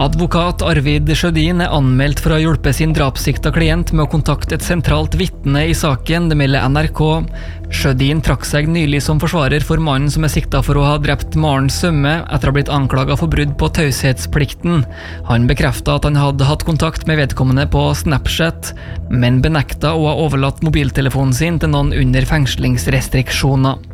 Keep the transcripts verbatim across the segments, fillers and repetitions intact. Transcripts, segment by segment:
Advokat Arvid Sjødin er anmeldt for å ha hjulpet sin drapssikta klient med å kontakte et sentralt vitne i saken, det melder N R K. Sjødin trakk seg nylig som forsvarer for mannen som er sikta for å ha drept Maren Sømme etter å ha blitt anklaget for brudd på taushetsplikten. Han bekreftet at han hadde hatt kontakt med vedkommende på Snapchat, men benekta å ha overlatt mobiltelefonen sin til noen under fengslingsrestriksjoner.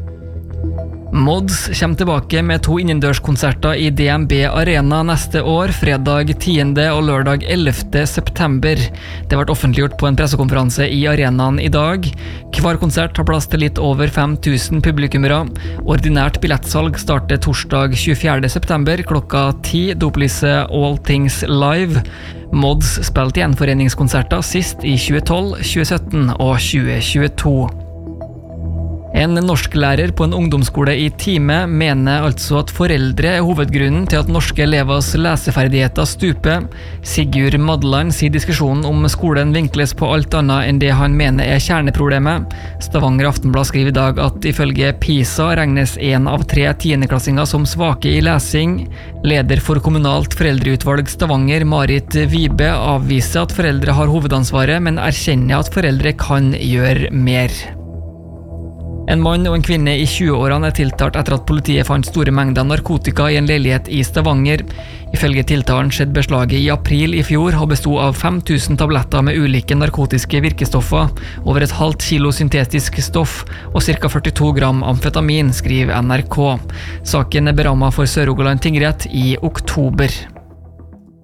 Mods kommer tilbake med to innendørskonserter i D N B Arena neste år, fredag tiende og lørdag ellevte september. Det ble offentliggjort på en pressekonferanse i arenaen i dag. Hver konsert har plass til litt over fem tusen publikummere. Ordinært billettsalg starter torsdag tjuefjerde september klokka ti, det opplyser All Things Live. Mods spilte gjenforeningskonserter sist i tjuetolv, tjuesytten og tjuetjueto. En norsklærer på en ungdomsskole i Time mener altså at foreldre er hovedgrunnen til at norske elevers leseferdigheter stuper. Sigurd Madland sier diskusjonen om skolen vinkles på alt annet enn det han mener er kjerneproblemet. Stavanger Aftenblad skriver i dag at ifølge PISA regnes en av tre tiendeklassinger som svake i lesing. Leder for kommunalt foreldreutvalg Stavanger, Marit Vibe, avviser at foreldre har hovedansvaret, men erkjenner at foreldre kan gjøre mer. En mann og en kvinne i tjueårene er tiltalt etter at politiet fant store mengder narkotika i en leilighet i Stavanger. Ifølge tiltalen skjedde beslaget i april i fjor og bestod av fem tusen tabletter med ulike narkotiske virkestoffer, over et halvt kilo syntetisk stoff og ca. førtito gram amfetamin, skriver N R K. Saken er berammet for Sør-Rogaland tingrett i oktober.